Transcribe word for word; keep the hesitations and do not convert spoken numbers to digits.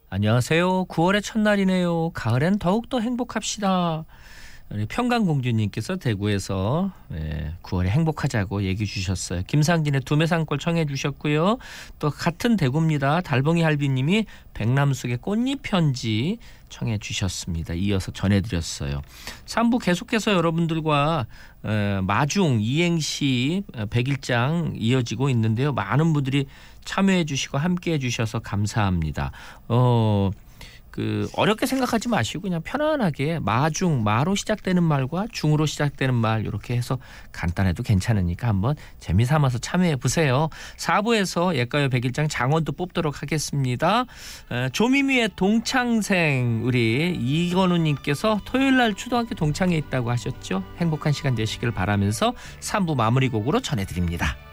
안녕하세요. 구월의 첫날이네요. 가을엔 더욱더 행복합시다. 우리 평강공주님께서 대구에서 예, 구월에 행복하자고 얘기 주셨어요. 김상진의 두메산골 청해 주셨고요. 또 같은 대구입니다. 달봉이 할비님이 백남숙의 꽃잎 편지 청해 주셨습니다. 이어서 전해드렸어요. 삼 부 계속해서 여러분들과 에, 마중 이행시 백일장 이어지고 있는데요. 많은 분들이 참여해 주시고 함께해 주셔서 감사합니다. 어... 그 어렵게 생각하지 마시고 그냥 편안하게 마중, 마로 시작되는 말과 중으로 시작되는 말 이렇게 해서 간단해도 괜찮으니까 한번 재미삼아서 참여해 보세요. 사 부에서 예가요 백일장 장원도 뽑도록 하겠습니다. 에, 조미미의 동창생 우리 이건우님께서 토요일날 초등학교 동창회 있다고 하셨죠. 행복한 시간 되시길 바라면서 삼 부 마무리 곡으로 전해드립니다.